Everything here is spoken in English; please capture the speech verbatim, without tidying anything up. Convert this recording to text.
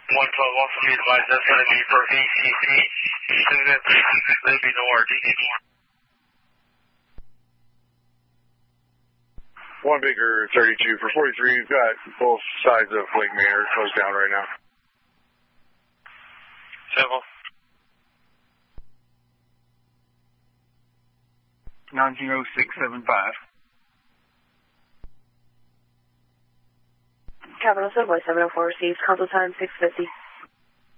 one twelve, also be advised that's going to be for V C C students. They'd be no R D anymore. One Bigger thirty-two for forty-three. We've got both sides of Lake Maynard closed down right now. Civil. nine zero six seven five. Capital Subway seven oh four receives. Console time six fifty.